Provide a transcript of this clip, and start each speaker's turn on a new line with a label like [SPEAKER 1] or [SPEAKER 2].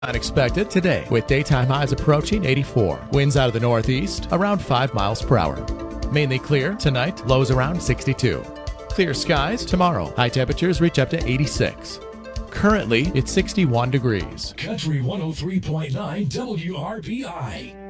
[SPEAKER 1] Unexpected today with daytime highs approaching 84. Winds out of the northeast around 5 miles per hour. Mainly clear tonight, lows around 62. Clear skies tomorrow. High temperatures reach up to 86. Currently, it's 61 degrees.
[SPEAKER 2] Country 103.9 WRPI.